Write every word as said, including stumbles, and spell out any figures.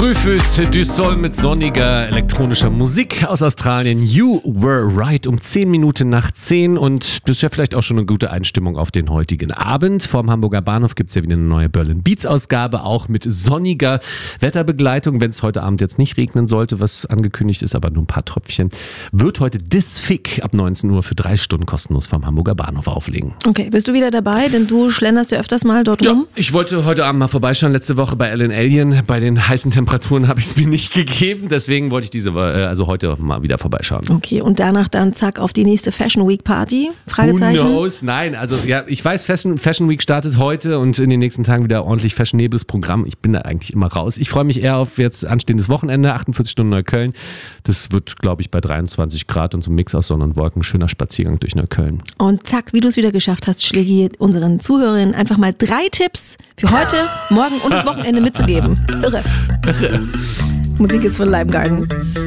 Rufus du Sol mit sonniger elektronischer Musik aus Australien. You were right um zehn Minuten nach zehn und das ist ja vielleicht auch schon eine gute Einstimmung auf den heutigen Abend. Vorm Hamburger Bahnhof gibt es ja wieder eine neue Berlin Beats Ausgabe, auch mit sonniger Wetterbegleitung. Wenn es heute Abend jetzt nicht regnen sollte, was angekündigt ist, aber nur ein paar Tröpfchen, wird heute Disfic ab neunzehn Uhr für drei Stunden kostenlos vom Hamburger Bahnhof auflegen. Okay, bist du wieder dabei? Denn du schlenderst ja öfters mal dort ja, rum. Ich wollte heute Abend mal vorbeischauen. Letzte Woche bei Ellen Alien. Bei den heißen Temperaturen habe ich es mir nicht gegeben. Deswegen wollte ich diese, also heute mal wieder vorbeischauen. Okay, und danach dann zack auf die nächste Fashion Week Party? Fragezeichen. Who knows? Nein, also ja, ich weiß, Fashion, Fashion Week startet heute und in den nächsten Tagen wieder ordentlich fashionables Programm. Ich bin da eigentlich immer raus. Ich freue mich eher auf jetzt anstehendes Wochenende, achtundvierzig Stunden Neukölln. Das wird, glaube ich, bei dreiundzwanzig Grad und so ein Mix aus Sonne und Wolken. Schöner Spaziergang durch Neukölln. Und zack, wie du es wieder geschafft hast, Schlägi unseren Zuhörerinnen einfach mal drei Tipps für heute, morgen und das Wochenende mitzugeben. Irre. Irre. Musik ist von Limegarden.